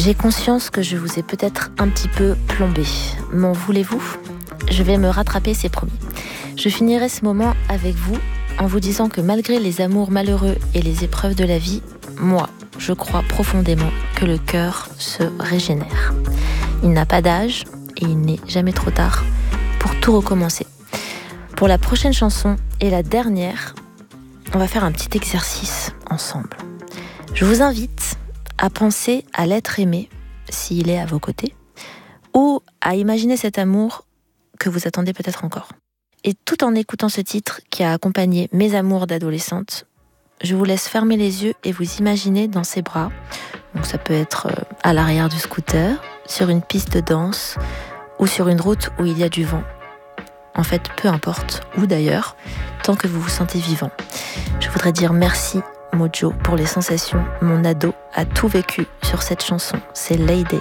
J'ai conscience que je vous ai peut-être un petit peu plombé. M'en voulez-vous ? Je vais me rattraper, c'est promis. Je finirai ce moment avec vous en vous disant que malgré les amours malheureux et les épreuves de la vie, moi, je crois profondément que le cœur se régénère. Il n'a pas d'âge et il n'est jamais trop tard pour tout recommencer. Pour la prochaine chanson et la dernière, on va faire un petit exercice ensemble. Je vous invite à penser à l'être aimé, s'il est à vos côtés, ou à imaginer cet amour que vous attendez peut-être encore. Et tout en écoutant ce titre qui a accompagné mes amours d'adolescente, je vous laisse fermer les yeux et vous imaginer dans ses bras. Donc ça peut être à l'arrière du scooter, sur une piste de danse ou sur une route où il y a du vent. En fait, peu importe où d'ailleurs, tant que vous vous sentez vivant. Je voudrais dire merci Mojo pour les sensations. Mon ado a tout vécu sur cette chanson. C'est Lady.